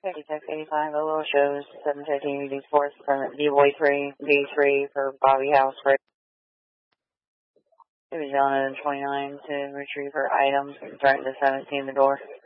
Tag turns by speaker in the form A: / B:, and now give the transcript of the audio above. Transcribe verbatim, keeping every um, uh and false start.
A: fifty-six eighty-five, Olo shows seven fifteen D fourth permit D-Boy three, D three for Bobby House. Right. He was yelling at twenty-nine to retrieve her items and threatened to seventeen the door.